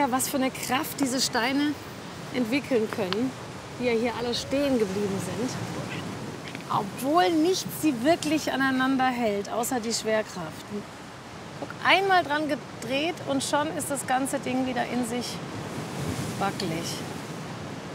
ja, was für eine Kraft diese Steine entwickeln können, die ja hier alle stehen geblieben sind. Obwohl nichts sie wirklich aneinander hält, außer die Schwerkraft. Guck, einmal dran gedreht und schon ist das ganze Ding wieder in sich wackelig.